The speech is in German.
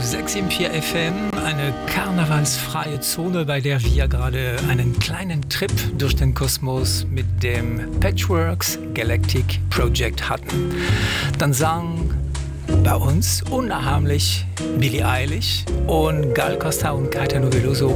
674 FM, eine karnevalsfreie Zone, bei der wir gerade einen kleinen Trip durch den Kosmos mit dem Patchworks Galactic Project hatten. Dann sang bei uns unnachahmlich Billie Eilish und Gal Costa und Caetano Veloso